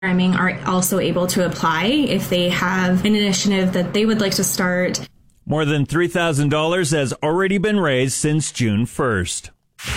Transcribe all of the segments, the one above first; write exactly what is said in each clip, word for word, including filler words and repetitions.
programming are also able to apply if they have an initiative that they would like to start. More than three thousand dollars has already been raised since June first.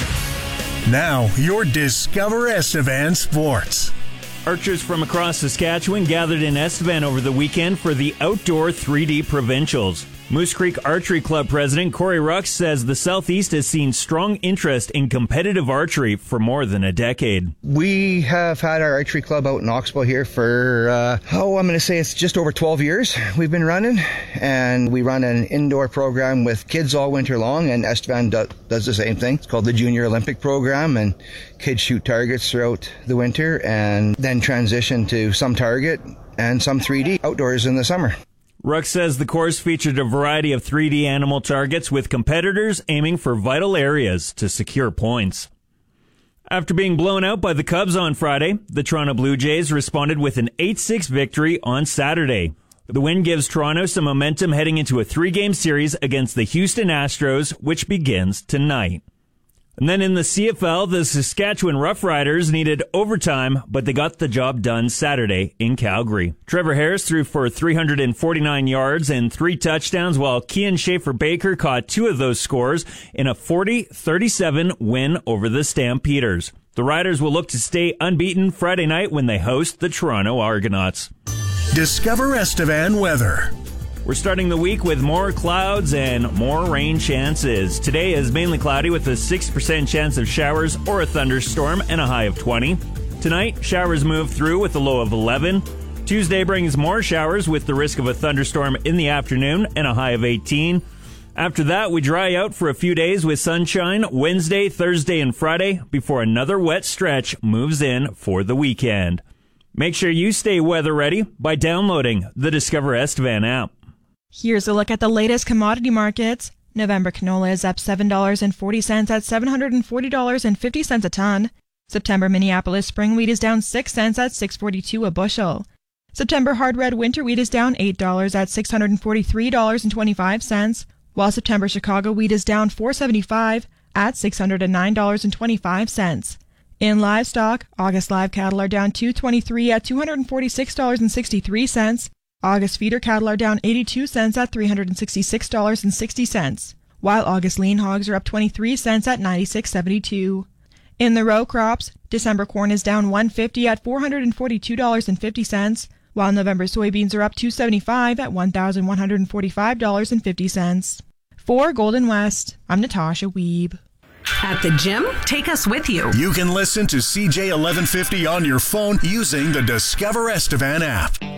Now, your Discover Estevan Sports. Archers from across Saskatchewan gathered in Estevan over the weekend for the Outdoor three D Provincials. Moose Creek Archery Club President Corey Rux says the Southeast has seen strong interest in competitive archery for more than a decade. We have had our archery club out in Oxbow here for, uh, oh, I'm going to say it's just over twelve years we've been running. And we run an indoor program with kids all winter long, and Estevan do- does the same thing. It's called the Junior Olympic Program, and kids shoot targets throughout the winter and then transition to some target and some three D outdoors in the summer. Rux says the course featured a variety of three D animal targets with competitors aiming for vital areas to secure points. After being blown out by the Cubs on Friday, the Toronto Blue Jays responded with an eight six victory on Saturday. The win gives Toronto some momentum heading into a three-game series against the Houston Astros, which begins tonight. And then in the C F L, the Saskatchewan Roughriders needed overtime, but they got the job done Saturday in Calgary. Trevor Harris threw for three hundred forty-nine yards and three touchdowns, while Kian Schaefer-Baker caught two of those scores in a forty thirty-seven win over the Stampeders. The Riders will look to stay unbeaten Friday night when they host the Toronto Argonauts. Discover Estevan weather. We're starting the week with more clouds and more rain chances. Today is mainly cloudy with a six percent chance of showers or a thunderstorm and a high of twenty. Tonight, showers move through with a low of eleven. Tuesday brings more showers with the risk of a thunderstorm in the afternoon and a high of eighteen. After that, we dry out for a few days with sunshine Wednesday, Thursday, and Friday before another wet stretch moves in for the weekend. Make sure you stay weather ready by downloading the Discover Estevan app. Here's a look at the latest commodity markets. November canola is up seven dollars and forty cents at seven hundred forty dollars and fifty cents a ton. September Minneapolis spring wheat is down six cents at six forty-two a bushel. September hard red winter wheat is down eight dollars at six hundred forty-three dollars and twenty-five cents, while September Chicago wheat is down four seventy-five at six hundred nine dollars and twenty-five cents. In livestock, August live cattle are down two twenty-three at two hundred forty-six dollars and sixty-three cents. August feeder cattle are down eighty-two cents at three hundred sixty-six dollars and sixty cents, while August lean hogs are up twenty-three cents at ninety-six seventy-two. In the row crops, December corn is down one fifty at four hundred forty-two dollars and fifty cents, while November soybeans are up two seventy-five at one thousand one hundred forty-five dollars and fifty cents. For Golden West, I'm Natasha Weeb. At the gym, take us with you. You can listen to C J eleven fifty on your phone using the Discover Estevan app.